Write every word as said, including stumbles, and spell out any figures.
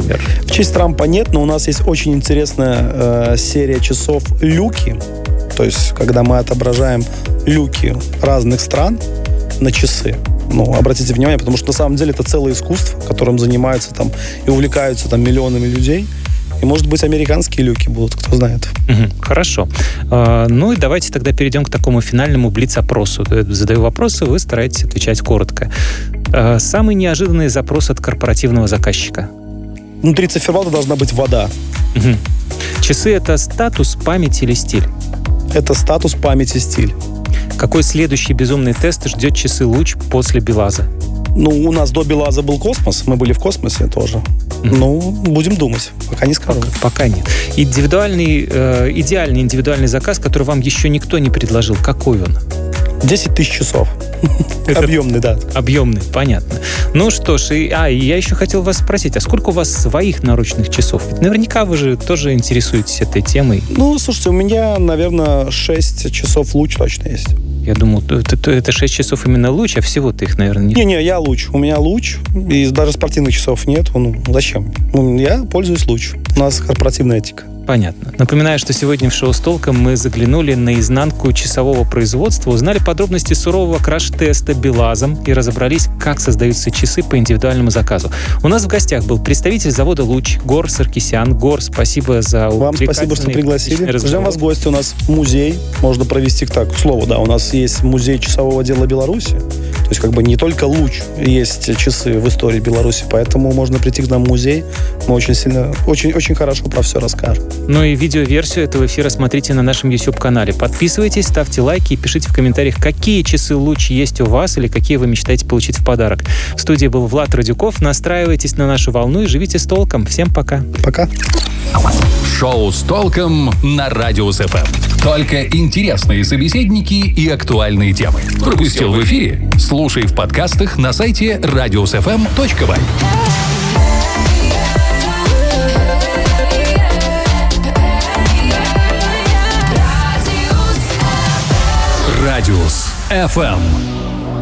например? В честь Трампа нет, но у нас есть очень интересная э, серия часов люки. То есть, когда мы отображаем люки разных стран на часы. Ну, обратите внимание, потому что на самом деле это целое искусство, которым занимаются там и увлекаются там миллионами людей. И, может быть, американские люки будут, кто знает. Угу, хорошо. А, ну и давайте тогда перейдем к такому финальному блиц-опросу. Задаю вопросы, вы стараетесь отвечать коротко. А, самый неожиданный запрос от корпоративного заказчика? Внутри циферблата должна быть вода. Угу. Часы — это статус, память или стиль? Это статус, память и стиль. Какой следующий безумный тест ждет часы Луч после Белаза? Ну, у нас до Белаза был космос, мы были в космосе тоже. Mm-hmm. Ну, будем думать, пока не скажу. Пока, пока нет. Индивидуальный, э, идеальный индивидуальный заказ, который вам еще никто не предложил, какой он? десять тысяч часов. Это объемный, да. Объемный, понятно. Ну что ж, и, а, и я еще хотел вас спросить, а сколько у вас своих наручных часов? Ведь наверняка вы же тоже интересуетесь этой темой. Ну, слушайте, у меня, наверное, шесть часов Луч точно есть. Я думал, это, это шесть часов именно Луч, а всего-то их, наверное, нет. Не-не, я Луч. У меня Луч, и даже спортивных часов нет. Ну, зачем? Я пользуюсь Луч. У нас корпоративная этика. Понятно. Напоминаю, что сегодня в шоу «С толком» мы заглянули на изнанку часового производства, узнали подробности сурового краш-теста Белазом и разобрались, как создаются часы по индивидуальному заказу. У нас в гостях был представитель завода «Луч» Гор Саркисян. Гор, спасибо за Вам спасибо, что пригласили. Ждем вас в гости. У нас музей. Можно провести так, к слову, да, у нас есть музей часового дела Беларуси. То есть как бы не только Луч есть часы в истории Беларуси, поэтому можно прийти к нам в музей. Мы очень сильно, очень, очень хорошо про все расскажем. Ну и видеоверсию этого эфира смотрите на нашем YouTube-канале. Подписывайтесь, ставьте лайки и пишите в комментариях, какие часы Луч есть у вас или какие вы мечтаете получить в подарок. В студии был Влад Радюков. Настраивайтесь на нашу волну и живите с толком. Всем пока. Пока. Шоу «С толком» на Радиус эф эм. Только интересные собеседники и актуальные темы. Пропустил в эфире? Слушай в подкастах на сайте радиус эф эм точка бай. Радиус эф эм.